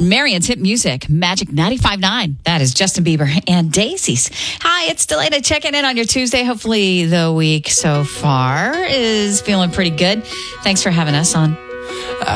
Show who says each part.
Speaker 1: Marion's hit music, Magic 95.9.
Speaker 2: That is Justin Bieber and Daisies.
Speaker 1: Hi, it's Delana checking in on your Tuesday. Hopefully the week so far is feeling pretty good. Thanks for having us on